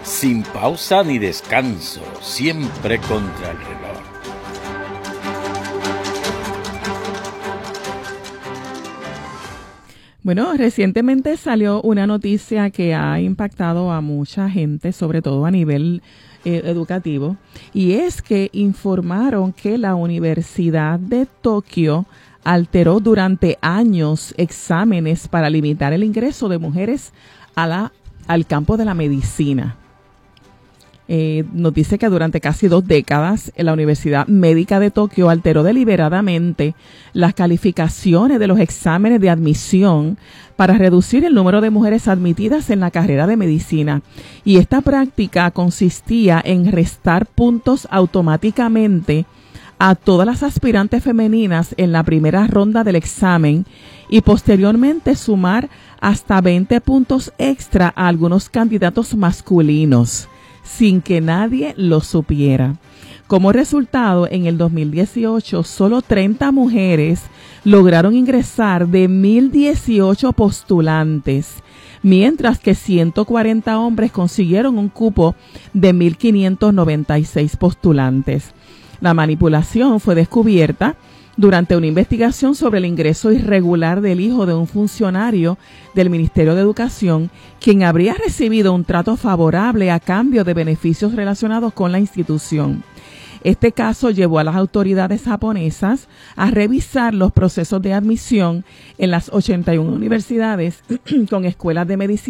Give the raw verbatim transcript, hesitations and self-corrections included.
sin pausa ni descanso, siempre contra el reloj. Bueno, recientemente salió una noticia que ha impactado a mucha gente, sobre todo a nivel eh, educativo, y es que informaron que la Universidad de Tokio alteró durante años exámenes para limitar el ingreso de mujeres a la, al campo de la medicina. Eh, nos dice que durante casi dos décadas la Universidad Médica de Tokio alteró deliberadamente las calificaciones de los exámenes de admisión para reducir el número de mujeres admitidas en la carrera de medicina. Y esta práctica consistía en restar puntos automáticamente a todas las aspirantes femeninas en la primera ronda del examen y posteriormente sumar hasta veinte puntos extra a algunos candidatos masculinos, sin que nadie lo supiera. Como resultado, en el dos mil dieciocho, solo treinta mujeres lograron ingresar de mil dieciocho postulantes, mientras que ciento cuarenta hombres consiguieron un cupo de mil quinientos noventa y seis postulantes. La manipulación fue descubierta durante una investigación sobre el ingreso irregular del hijo de un funcionario del Ministerio de Educación, quien habría recibido un trato favorable a cambio de beneficios relacionados con la institución. Este caso llevó a las autoridades japonesas a revisar los procesos de admisión en las ochenta y una universidades con escuelas de medicina